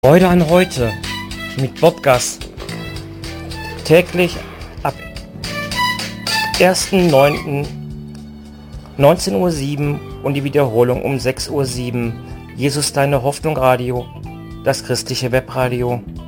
Freude an heute mit Bob Gass. Täglich ab 1.9.19:07 Uhr und die Wiederholung um 6:07 Uhr. Jesus, deine Hoffnung Radio, das christliche Webradio.